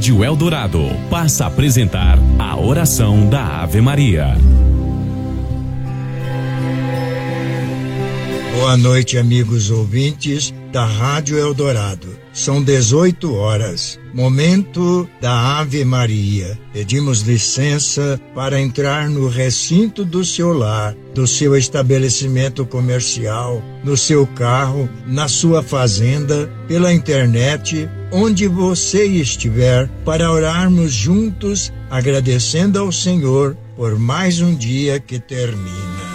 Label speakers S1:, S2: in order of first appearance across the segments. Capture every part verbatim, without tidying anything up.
S1: Rádio Eldorado passa a apresentar a oração da Ave Maria.
S2: Boa noite, amigos ouvintes da Rádio Eldorado. São dezoito horas, momento da Ave Maria. Pedimos licença para entrar no recinto do seu lar, do seu estabelecimento comercial, no seu carro, na sua fazenda, pela internet, onde você estiver, para orarmos juntos, agradecendo ao Senhor por mais um dia que termina.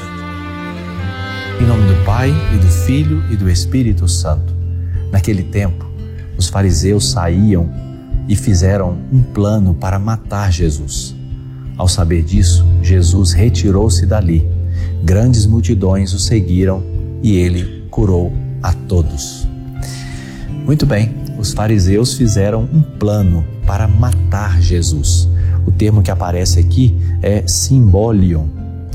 S3: Em nome do Pai, e do Filho, e do Espírito Santo. Naquele tempo, os fariseus saíam e fizeram um plano para matar Jesus. Ao saber disso, Jesus retirou-se dali. Grandes multidões o seguiram e ele curou a todos. Muito bem, os fariseus fizeram um plano para matar Jesus. O termo que aparece aqui é symbolion.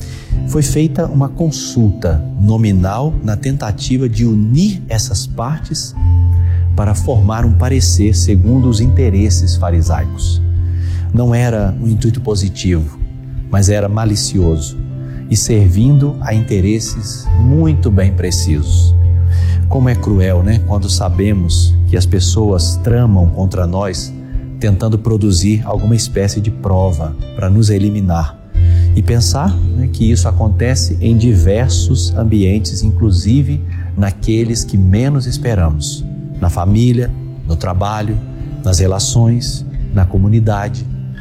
S3: Foi feita uma consulta nominal na tentativa de unir essas partes para formar um parecer segundo os interesses farisaicos. Não era um intuito positivo, mas era malicioso e servindo a interesses muito bem precisos. Como é cruel, né? Quando sabemos que as pessoas tramam contra nós, tentando produzir alguma espécie de prova para nos eliminar. E pensar, né, que isso acontece em diversos ambientes, inclusive naqueles que menos esperamos. Na família, no trabalho, nas relações, na comunidade.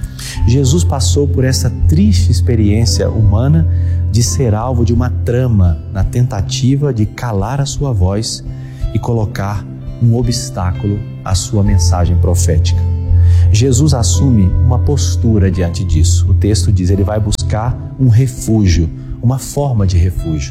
S3: Jesus passou por essa triste experiência humana de ser alvo de uma trama na tentativa de calar a sua voz e colocar um obstáculo à sua mensagem profética. Jesus assume uma postura diante disso. O texto diz, ele vai buscar um refúgio, uma forma de refúgio.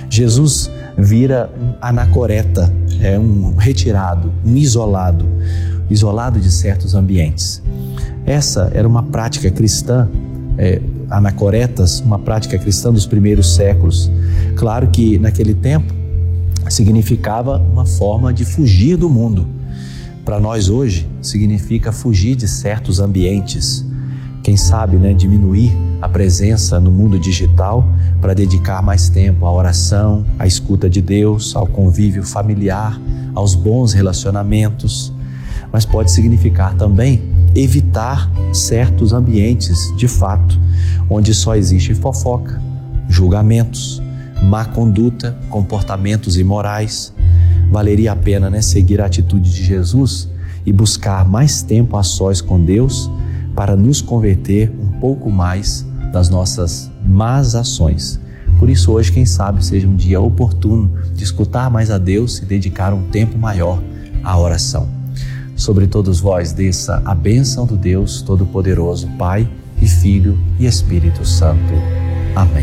S3: Jesus vira um anacoreta, é um retirado, um isolado, isolado de certos ambientes. Essa era uma prática cristã, é, anacoretas, uma prática cristã dos primeiros séculos. Claro que naquele tempo significava uma forma de fugir do mundo. Para nós hoje, significa fugir de certos ambientes. Quem sabe, né, diminuir a presença no mundo digital para dedicar mais tempo à oração, à escuta de Deus, ao convívio familiar, aos bons relacionamentos. Mas pode significar também evitar certos ambientes, de fato, onde só existe fofoca, julgamentos, má conduta, comportamentos imorais. Valeria a pena, né, seguir a atitude de Jesus e buscar mais tempo a sós com Deus para nos converter um pouco mais das nossas más ações. Por isso hoje, quem sabe, seja um dia oportuno de escutar mais a Deus e dedicar um tempo maior à oração. Sobre todos vós desça a bênção do Deus Todo-Poderoso, Pai e Filho e Espírito Santo. Amém.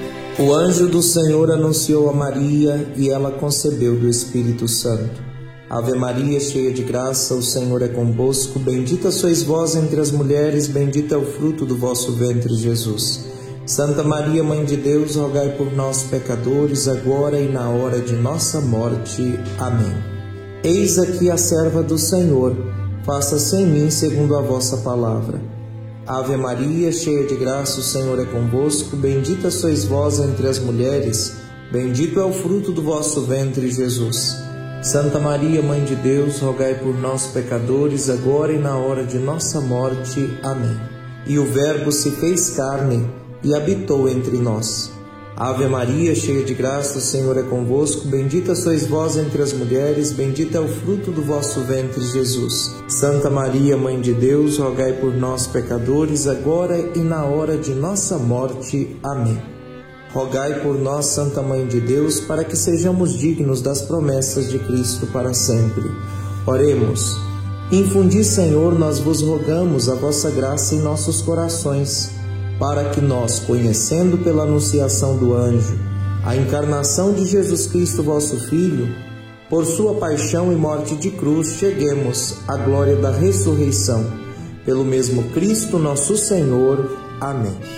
S4: O anjo do Senhor anunciou a Maria e ela concebeu do Espírito Santo. Ave Maria, cheia de graça, o Senhor é convosco. Bendita sois vós entre as mulheres, bendito é o fruto do vosso ventre, Jesus. Santa Maria, Mãe de Deus, rogai por nós, pecadores, agora e na hora de nossa morte. Amém. Eis aqui a serva do Senhor, faça-se em mim segundo a vossa palavra. Ave Maria, cheia de graça, o Senhor é convosco. Bendita sois vós entre as mulheres, bendito é o fruto do vosso ventre, Jesus. Santa Maria, Mãe de Deus, rogai por nós, pecadores, agora e na hora de nossa morte. Amém. E o Verbo se fez carne e habitou entre nós. Ave Maria, cheia de graça, o Senhor é convosco. Bendita sois vós entre as mulheres, bendito é o fruto do vosso ventre, Jesus. Santa Maria, Mãe de Deus, rogai por nós, pecadores, agora e na hora de nossa morte. Amém. Rogai por nós, Santa Mãe de Deus, para que sejamos dignos das promessas de Cristo para sempre. Oremos. Infundi, Senhor, nós vos rogamos a vossa graça em nossos corações, para que nós, conhecendo pela anunciação do anjo a encarnação de Jesus Cristo, vosso Filho, por sua paixão e morte de cruz, cheguemos à glória da ressurreição. Pelo mesmo Cristo nosso Senhor. Amém.